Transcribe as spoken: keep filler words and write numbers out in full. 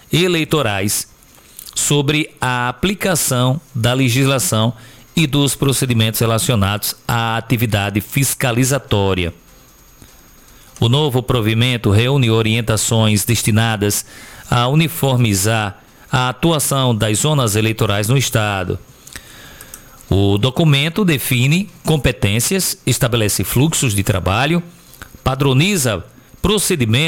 eleitorais sobre a aplicação da legislação e dos procedimentos relacionados à atividade fiscalizatória. O novo provimento reúne orientações destinadas a uniformizar a atuação das zonas eleitorais no Estado. O documento define competências, estabelece fluxos de trabalho, padroniza procedimentos